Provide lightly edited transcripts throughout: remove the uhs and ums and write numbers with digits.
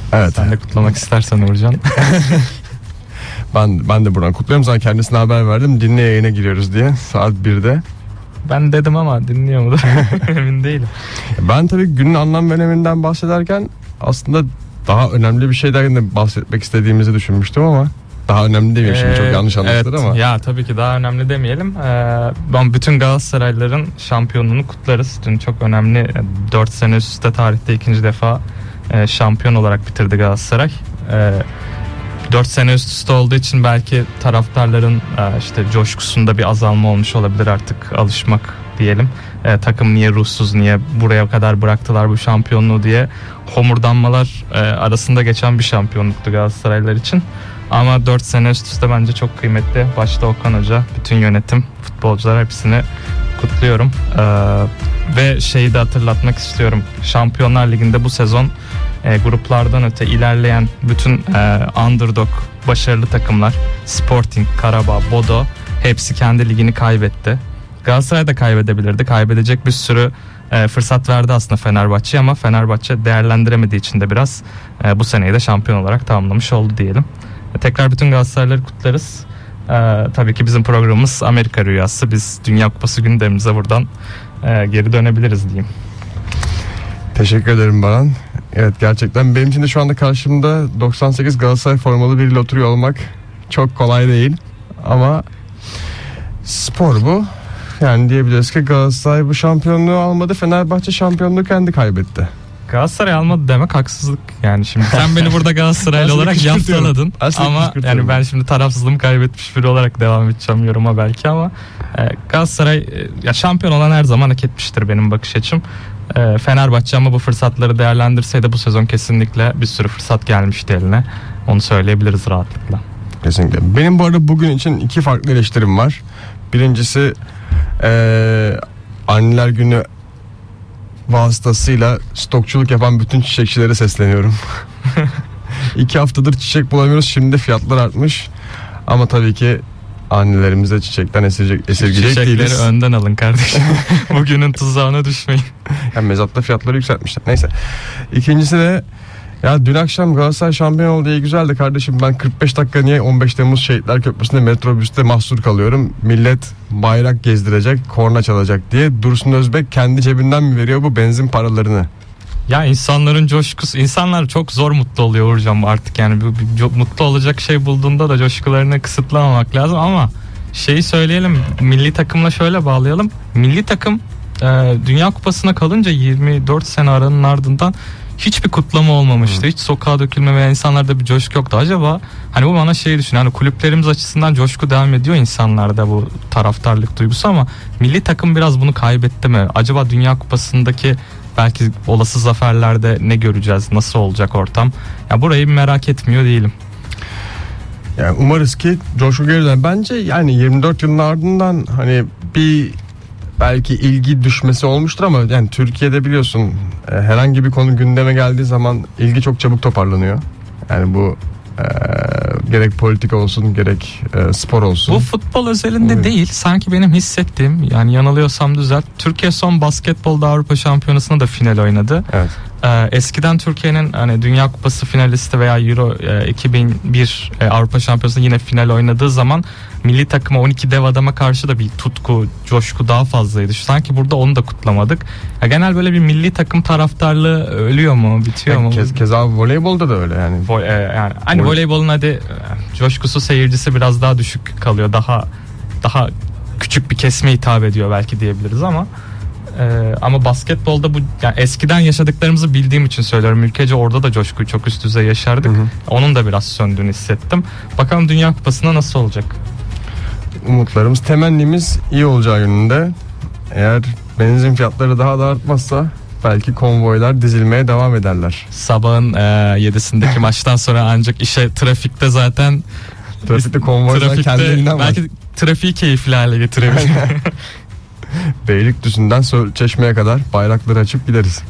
Evet. Sen de kutlamak istersen Uğurcan. Ben de buradan kutluyorum. Zaten kendisine haber verdim. Dinle yayına giriyoruz diye saat 1'de. Ben dedim ama dinliyor mudur? Emin değilim. Ben tabii günün anlam ve öneminden bahsederken aslında daha önemli bir şeyden de bahsetmek istediğimizi düşünmüştüm ama daha önemli demeyeyim şimdi, çok yanlış anlaşılır evet, ama. Ya tabii ki daha önemli demeyelim. Ben bütün Galatasaraylıların şampiyonluğunu kutlarız. Dün çok önemli, 4 sene üst üste tarihte ikinci defa şampiyon olarak bitirdi Galatasaray. 4 sene üst üste olduğu için belki taraftarların işte coşkusunda bir azalma olmuş olabilir, artık alışmak diyelim. Takım niye ruhsuz, niye buraya kadar bıraktılar bu şampiyonluğu diye homurdanmalar arasında geçen bir şampiyonluktu Galatasaraylılar için. Ama 4 sene üst üste bence çok kıymetli. Başta Okan Hoca, bütün yönetim, futbolcular, hepsini kutluyorum. Ve şeyi de hatırlatmak istiyorum. Şampiyonlar Ligi'nde bu sezon gruplardan öte ilerleyen bütün underdog başarılı takımlar, Sporting, Karabağ, Bodo, hepsi kendi ligini kaybetti. Galatasaray da kaybedebilirdi. Kaybedecek bir sürü fırsat verdi aslında Fenerbahçe, ama Fenerbahçe değerlendiremediği için de biraz bu seneyi de şampiyon olarak tamamlamış oldu diyelim. Tekrar bütün Galatasaraylıları kutlarız. Tabii ki bizim programımız Amerika Rüyası. Biz Dünya Kupası gündemimize buradan geri dönebiliriz diyeyim. Teşekkür ederim Baran. Evet, gerçekten benim için de şu anda karşımda 98 Galatasaray formalı biriyle oturuyor olmak çok kolay değil. Ama spor bu. Yani diyebiliriz ki Galatasaray bu şampiyonluğu almadı. Fenerbahçe şampiyonluğu kendi kaybetti. Galatasaray almadı demek haksızlık. Yani şimdi sen beni burada Galatasaraylı olarak yaftaladın. Ama yani ben şimdi tarafsızlığımı kaybetmiş biri olarak devam edeceğim yoruma belki, ama Galatasaray ya şampiyon olan her zaman hak etmiştir benim bakış açım. Fenerbahçe ama bu fırsatları değerlendirseydi bu sezon kesinlikle bir sürü fırsat gelmişti eline. Onu söyleyebiliriz rahatlıkla. Kesinlikle. Benim bu arada bugün için 2 farklı eleştirim var. Birincisi Anneler Günü vasıtasıyla stokçuluk yapan bütün çiçekçilere sesleniyorum. 2 haftadır çiçek bulamıyoruz. Şimdi de fiyatlar artmış. Ama tabii ki annelerimize çiçekten esirgeyecek değiliz. Çiçekleri önden alın kardeşim. Bugünün tuzağına düşmeyin. Yani mezatta fiyatları yükseltmişler. Neyse. İkincisi de ya dün akşam Galatasaray şampiyon oldu, iyi güzeldi kardeşim. Ben 45 dakika niye 15 Temmuz Şehitler Köprüsü'nde metrobüste mahsur kalıyorum? Millet bayrak gezdirecek, korna çalacak diye. Dursun Özbek kendi cebinden mi veriyor bu benzin paralarını? Ya insanların coşkusu, insanlar çok zor mutlu oluyor Uğurcan artık, yani mutlu olacak şey bulduğunda da coşkularını kısıtlamamak lazım. Ama şeyi söyleyelim, milli takımla şöyle bağlayalım. Milli takım Dünya Kupası'na kalınca 24 sene aranın ardından hiçbir kutlama olmamıştı. Hiç sokağa dökülme veya insanlarda bir coşku yoktu. Acaba hani bu bana şey düşün, hani kulüplerimiz açısından coşku devam ediyor insanlarda, bu taraftarlık duygusu, ama milli takım biraz bunu kaybetti mi? Acaba Dünya Kupası'ndaki belki olası zaferlerde ne göreceğiz? Nasıl olacak ortam? Ya burayı merak etmiyor değilim. Yani umarız ki coşku geri döner. Bence yani 24 yılın ardından hani bir belki ilgi düşmesi olmuştur ama yani Türkiye'de biliyorsun herhangi bir konu gündeme geldiği zaman ilgi çok çabuk toparlanıyor. Yani bu gerek politika olsun gerek spor olsun. Bu futbol özelinde değil, sanki benim hissettiğim, yani yanılıyorsam düzelt, Türkiye son basketbolda Avrupa Şampiyonası'nda da final oynadı. Evet. Eskiden Türkiye'nin hani Dünya Kupası finalisti veya Euro 2001 Avrupa Şampiyonası'nda yine final oynadığı zaman milli takıma 12 dev adama karşı da bir tutku, coşku daha fazlaydı. Sanki burada onu da kutlamadık. Ya genel böyle bir milli takım taraftarlığı ölüyor mu, bitiyor mu? Keza voleybolda da öyle yani. Yani hani voleybolun hadi coşkusu, seyircisi biraz daha düşük kalıyor. Daha küçük bir kesime hitap ediyor belki diyebiliriz ama basketbolda bu, yani eskiden yaşadıklarımızı bildiğim için söylüyorum. Ülkece orada da coşkuyu çok üst düzey yaşardık. Hı hı. Onun da biraz söndüğünü hissettim. Bakalım Dünya Kupası'nda nasıl olacak? Umutlarımız, temennimiz iyi olacağı yönünde. Eğer benzin fiyatları daha da artmazsa belki konvoylar dizilmeye devam ederler. Sabahın 7'sindeki maçtan sonra ancak işe trafikte zaten trafikte konvoylar kendiliğinden belki var. Trafiği keyifli hale getirebilir. Beylikdüzü'nden Çeşme'ye kadar bayrakları açıp gideriz.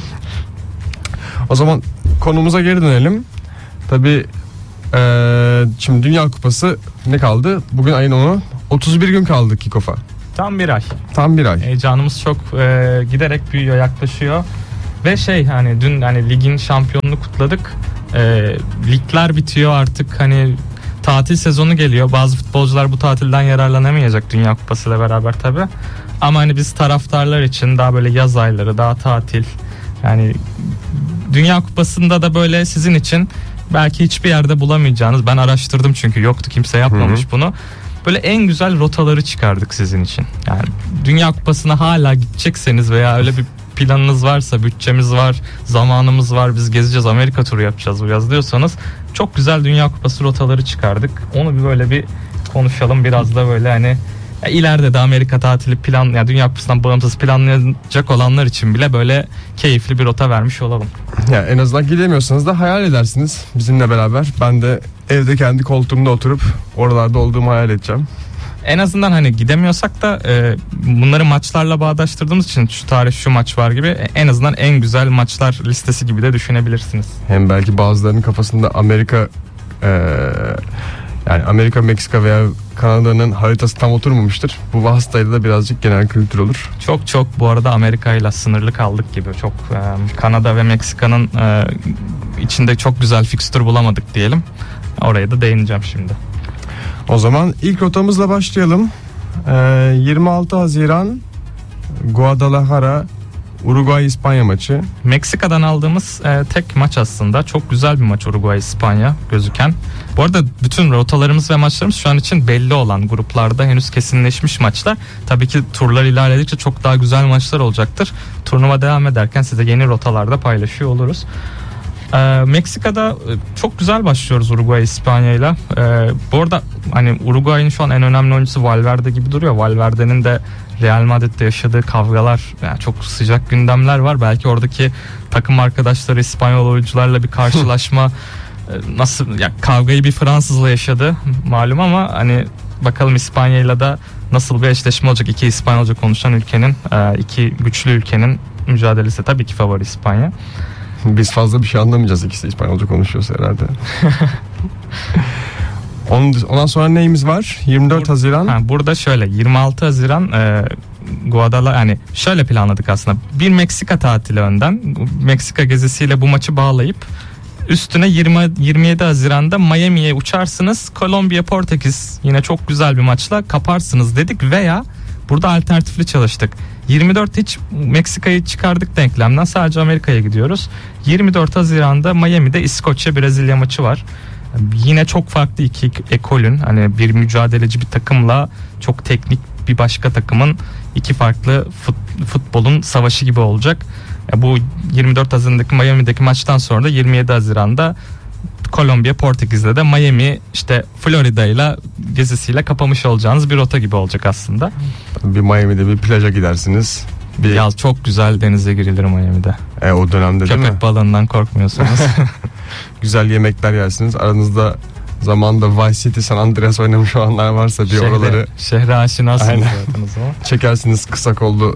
O zaman konumuza geri dönelim. Tabii şimdi Dünya Kupası ne kaldı? Bugün ayın 10'u. 31 gün kaldı kickoff'a. Tam bir ay. Tam bir ay. Heyecanımız çok giderek büyüyor, yaklaşıyor. Ve hani dün hani ligin şampiyonluğunu kutladık. Ligler bitiyor artık, hani tatil sezonu geliyor. Bazı futbolcular bu tatilden yararlanamayacak Dünya Kupası ile beraber tabii. Ama hani biz taraftarlar için daha böyle yaz ayları, daha tatil. Yani Dünya Kupası'nda da böyle sizin için belki hiçbir yerde bulamayacağınız, ben araştırdım çünkü yoktu, kimse yapmamış bunu. Böyle en güzel rotaları çıkardık sizin için. Yani Dünya Kupası'na hala gidecekseniz veya öyle bir planınız varsa, bütçemiz var, zamanımız var, biz gezeceğiz, Amerika turu yapacağız bu yaz diyorsanız çok güzel Dünya Kupası rotaları çıkardık. Onu bir böyle bir konuşalım biraz da böyle hani ileride de Amerika tatili plan, yani Dünya Kupası'ndan bağımsız planlayacak olanlar için bile böyle keyifli bir rota vermiş olalım. Ya en azından gidemiyorsanız da hayal edersiniz bizimle beraber. Ben de evde kendi koltuğumda oturup oralarda olduğumu hayal edeceğim. En azından hani gidemiyorsak da bunları maçlarla bağdaştırdığımız için şu tarih şu maç var gibi en azından en güzel maçlar listesi gibi de düşünebilirsiniz. Hem belki bazılarının kafasında Amerika yani Amerika, Meksika veya Kanada'nın haritası tam oturmamıştır. Bu vasıtayla da birazcık genel kültür olur. Çok bu arada Amerika ile sınırlı kaldık gibi. Çok Kanada ve Meksika'nın içinde çok güzel fikstür bulamadık diyelim. Oraya da değineceğim şimdi. O zaman ilk rotamızla başlayalım. 26 Haziran Guadalajara Uruguay-İspanya maçı. Meksika'dan aldığımız tek maç aslında. Çok güzel bir maç Uruguay-İspanya gözüken. Bu arada bütün rotalarımız ve maçlarımız şu an için belli olan, gruplarda henüz kesinleşmiş maçlar. Tabii ki turlar ilerledikçe çok daha güzel maçlar olacaktır. Turnuva devam ederken size yeni rotalarda paylaşıyor oluruz. Meksika'da çok güzel başlıyoruz Uruguay-İspanya'yla. Bu arada hani Uruguay'ın şu an en önemli oyuncusu Valverde gibi duruyor. Valverde'nin de Real Madrid'de yaşadığı kavgalar, yani çok sıcak gündemler var. Belki oradaki takım arkadaşları İspanyol oyuncularla bir karşılaşma nasıl, ya kavgayı bir Fransızla yaşadı malum, ama hani bakalım İspanya'yla da nasıl bir eşleşme olacak. İki İspanyolca konuşan ülkenin, iki güçlü ülkenin mücadelesi. Tabii ki favori İspanya. Biz fazla bir şey anlamayacağız, ikisi İspanyolca konuşuyorsa herhalde. Ondan sonra neyimiz var? 24 Haziran. Burada şöyle 26 Haziran Guadalajara, yani şöyle planladık aslında. Bir Meksika tatili önden, Meksika gezisiyle bu maçı bağlayıp üstüne 27 Haziran'da Miami'ye uçarsınız. Kolombiya Portekiz yine çok güzel bir maçla kaparsınız dedik veya burada alternatifli çalıştık. 24 hiç Meksika'yı çıkardık denklemden, sadece Amerika'ya gidiyoruz. 24 Haziran'da Miami'de İskoçya Brezilya maçı var. Yine çok farklı iki ekolün, hani bir mücadeleci bir takımla çok teknik bir başka takımın iki farklı futbolun savaşı gibi olacak. Bu 24 Haziran'daki Miami'deki maçtan sonra da 27 Haziran'da Kolombiya Portekiz'de de Miami işte Florida ile gezisiyle kapamış olacağınız bir rota gibi olacak aslında. Bir Miami'de bir plaja gidersiniz. Yaz çok güzel denize girilir Miami'de. O dönemde değil mi? Köpek balığından korkmuyorsunuz. Güzel yemekler yersiniz. Aranızda zamanında Vice City, San Andreas oynamış olanlar varsa bir oraları şehre aşinasınız zaten o zaman. Çekersiniz kısa kollu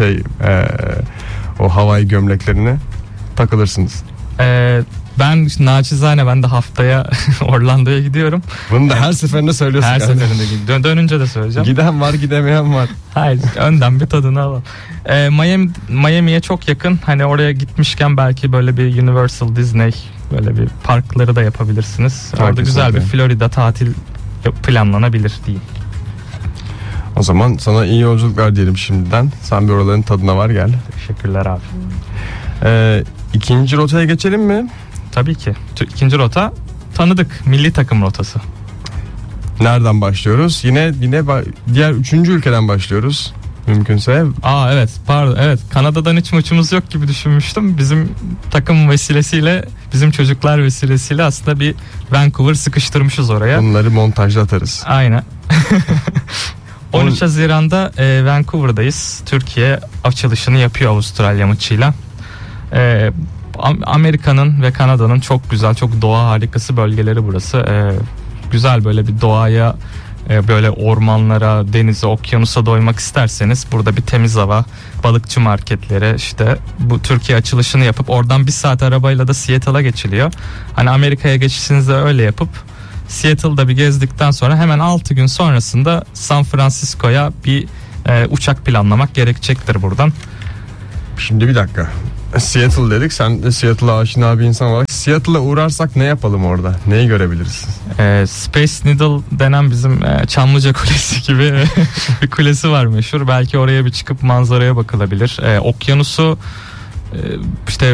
o havai gömleklerini, takılırsınız. Ben naçizane de haftaya Orlando'ya gidiyorum. Bunu da her seferinde söylüyorsun. Her seferinde dönünce de söyleyeceğim. Giden var, gidemeyen var. Hayır, önden bir tadını alalım. Miami'ye çok yakın. Hani oraya gitmişken belki böyle bir Universal Disney, böyle bir parkları da yapabilirsiniz. Orada kesinlikle güzel bir Florida tatil planlanabilir diyeyim. O zaman sana iyi yolculuklar diyelim şimdiden. Sen bir oraların tadına var, gel. Teşekkürler abi. İkinci rotaya geçelim mi? Tabii ki. İkinci rota tanıdık, milli takım rotası. Nereden başlıyoruz? Yine diğer üçüncü ülkeden başlıyoruz. Mümkünse. Evet, pardon. Evet, Kanada'dan hiç maçımız yok gibi düşünmüştüm. Bizim takım vesilesiyle, bizim çocuklar vesilesiyle aslında bir Vancouver sıkıştırmışız oraya. Bunları montajda atarız. Aynen. 13 Haziran'da Vancouver'dayız. Türkiye açılışını yapıyor Avustralya maçıyla. Amerika'nın ve Kanada'nın çok güzel, çok doğa harikası bölgeleri burası. Güzel böyle bir doğaya, böyle ormanlara, denize, okyanusa doymak isterseniz burada bir temiz hava, balıkçı marketleri, işte bu Türkiye açılışını yapıp oradan bir saat arabayla da Seattle'a geçiliyor. Hani Amerika'ya geçişinizi öyle yapıp Seattle'da bir gezdikten sonra hemen 6 gün sonrasında San Francisco'ya bir uçak planlamak gerekecektir buradan. Şimdi bir dakika. Seattle dedik. Sen de Seattle'a aşina bir insan olarak. Seattle'a uğrarsak ne yapalım orada? Neyi görebiliriz? Space Needle denen bizim Çamlıca Kulesi gibi bir kulesi var meşhur. Belki oraya bir çıkıp manzaraya bakılabilir. Okyanusu işte